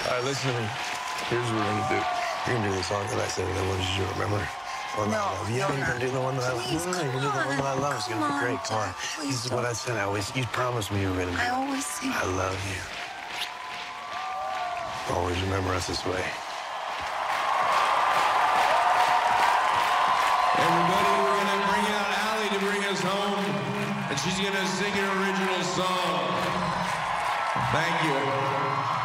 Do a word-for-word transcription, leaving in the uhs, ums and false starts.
right, listen to me. Here's what we're gonna do. You're gonna do the song that I said that was you, remember? One that I love. Yeah, you're gonna do the one that I love. Please, No, you're gonna do the one that I love. It's gonna be great. Come on. This is what I said. I always, you promised me you were gonna do. I always sing. I love you. Always remember us this way. Everybody, we're gonna bring out Allie to bring us home, and she's gonna sing an original song. Thank you.